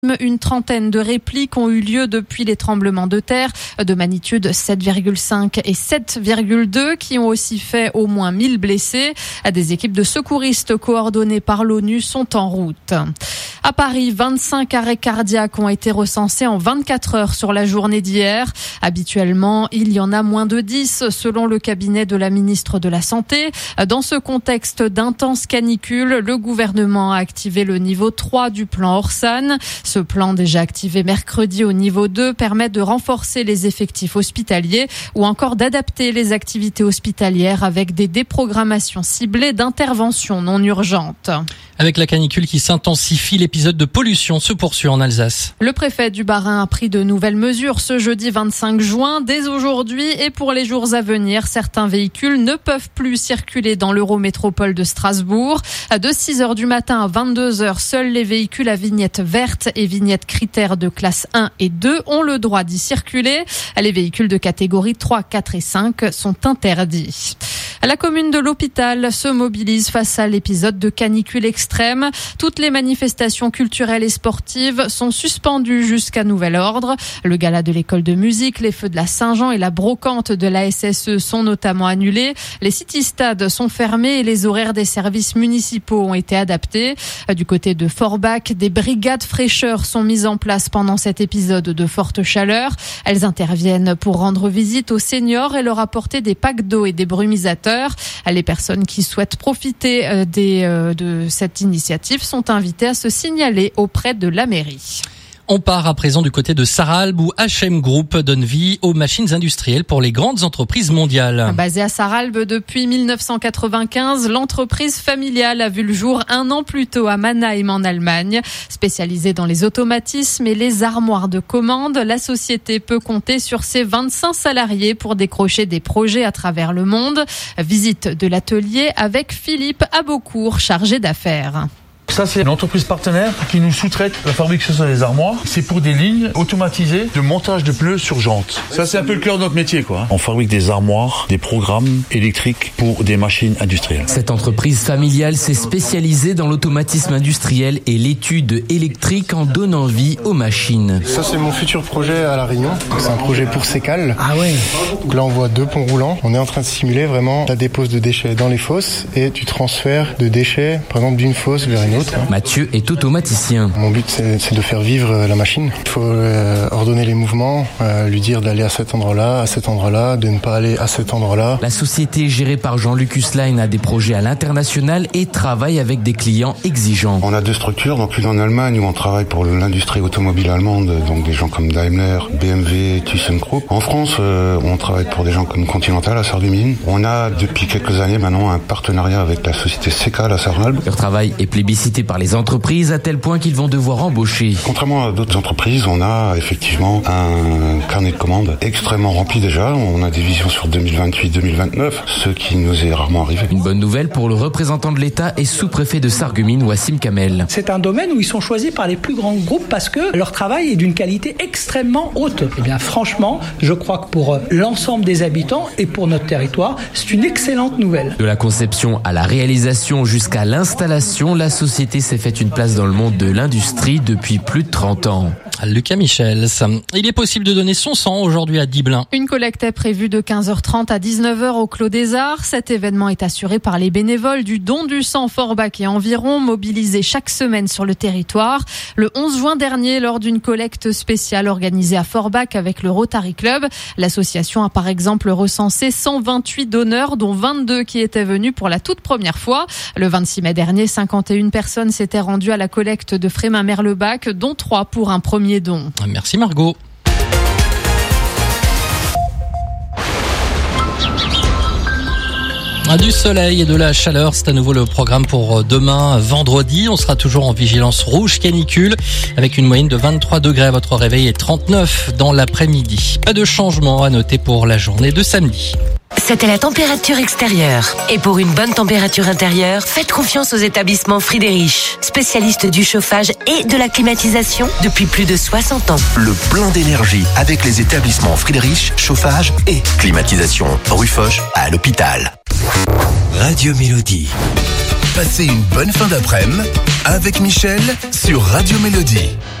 Une trentaine de répliques ont eu lieu depuis les tremblements de terre de magnitude 7,5 et 7,2 qui ont aussi fait au moins 1000 blessés. Des équipes de secouristes coordonnées par l'ONU sont en route. À Paris, 25 arrêts cardiaques ont été recensés en 24 heures sur la journée d'hier. Habituellement, il y en a moins de 10 selon le cabinet de la ministre de la Santé. Dans ce contexte d'intense canicule, le gouvernement a activé le niveau 3 du plan Orsan. Ce plan, déjà activé mercredi au niveau 2, permet de renforcer les effectifs hospitaliers ou encore d'adapter les activités hospitalières avec des déprogrammations ciblées d'interventions non urgentes. Avec la canicule qui s'intensifie, l'épisode de pollution se poursuit en Alsace. Le préfet du Bas-Rhin a pris de nouvelles mesures ce jeudi 25 juin. Dès aujourd'hui et pour les jours à venir, certains véhicules ne peuvent plus circuler dans l'Eurométropole de Strasbourg. De 6h du matin à 22h, seuls les véhicules à vignette verte et vignette critère de classe 1 et 2 ont le droit d'y circuler. Les véhicules de catégorie 3, 4 et 5 sont interdits. La commune de l'Hôpital se mobilise face à l'épisode de canicule extrême. Toutes les manifestations culturelles et sportives sont suspendues jusqu'à nouvel ordre. Le gala de l'école de musique, les feux de la Saint-Jean et la brocante de la SSE sont notamment annulés. Les city-stades sont fermés et les horaires des services municipaux ont été adaptés. Du côté de Forbach, des brigades fraîcheurs sont mises en place pendant cet épisode de forte chaleur. Elles interviennent pour rendre visite aux seniors et leur apporter des packs d'eau et des brumisateurs. Les personnes qui souhaitent profiter de cette initiative sont invitées à se signaler auprès de la mairie. On part à présent du côté de Sarralbe où H&M Group donne vie aux machines industrielles pour les grandes entreprises mondiales. Basée à Sarralbe depuis 1995, l'entreprise familiale a vu le jour un an plus tôt à Mannheim en Allemagne. Spécialisée dans les automatismes et les armoires de commande, la société peut compter sur ses 25 salariés pour décrocher des projets à travers le monde. Visite de l'atelier avec Philippe Abocourt, chargé d'affaires. Ça, c'est l'entreprise partenaire qui nous sous-traite la fabrication des armoires. C'est pour des lignes automatisées de montage de pneus sur jantes. Ça, c'est un peu le cœur de notre métier, quoi. On fabrique des armoires, des programmes électriques pour des machines industrielles. Cette entreprise familiale s'est spécialisée dans l'automatisme industriel et l'étude électrique en donnant vie aux machines. Ça, c'est mon futur projet à La Réunion. C'est un projet pour Sécal. Ah ouais. Donc là, on voit 2 ponts roulants. On est en train de simuler vraiment la dépose de déchets dans les fosses et du transfert de déchets, par exemple, d'une fosse vers une autre. Mathieu est automaticien. Mon but, c'est de faire vivre la machine. Il faut ordonner les mouvements, lui dire d'aller à cet endroit-là, de ne pas aller à cet endroit-là. La société gérée par Jean-Luc Husslein a des projets à l'international et travaille avec des clients exigeants. On a 2 structures, donc une en Allemagne où on travaille pour l'industrie automobile allemande, donc des gens comme Daimler, BMW, ThyssenKrupp. En France, on travaille pour des gens comme Continental à Sarreguemines. On a depuis quelques années maintenant un partenariat avec la société Sécal à Sarralbe. Leur travail est plébiscité par les entreprises à tel point qu'ils vont devoir embaucher. Contrairement à d'autres entreprises, on a effectivement un carnet de commandes extrêmement rempli déjà. On a des visions sur 2028-2029, ce qui nous est rarement arrivé. Une bonne nouvelle pour le représentant de l'État et sous-préfet de Sarreguemines, Wassim Kamel. C'est un domaine où ils sont choisis par les plus grands groupes parce que leur travail est d'une qualité extrêmement haute. Eh bien, franchement, je crois que pour l'ensemble des habitants et pour notre territoire, c'est une excellente nouvelle. De la conception à la réalisation jusqu'à l'installation, la société s'est fait une place dans le monde de l'industrie depuis plus de 30 ans. Lucas Michels. Il est possible de donner son sang aujourd'hui à Diblin. Une collecte est prévue de 15h30 à 19h au Clos des Arts. Cet événement est assuré par les bénévoles du don du sang Forbach et environ, mobilisés chaque semaine sur le territoire. Le 11 juin dernier, lors d'une collecte spéciale organisée à Forbach avec le Rotary Club, l'association a par exemple recensé 128 donneurs, dont 22 qui étaient venus pour la toute première fois. Le 26 mai dernier, 51 personnes s'étaient rendues à la collecte de Frémin-Merlebach, dont 3 pour un premier don. Merci Margot. Du soleil et de la chaleur, c'est à nouveau le programme pour demain, vendredi. On sera toujours en vigilance rouge canicule avec une moyenne de 23 degrés à votre réveil et 39 dans l'après-midi. Pas de changement à noter pour la journée de samedi. C'était la température extérieure. Et pour une bonne température intérieure, faites confiance aux établissements Friedrich, spécialistes du chauffage et de la climatisation depuis plus de 60 ans. Le plein d'énergie avec les établissements Friedrich, chauffage et climatisation. Rue Foch à l'hôpital. Radio Mélodie. Passez une bonne fin d'après-midi avec Michel sur Radio Mélodie.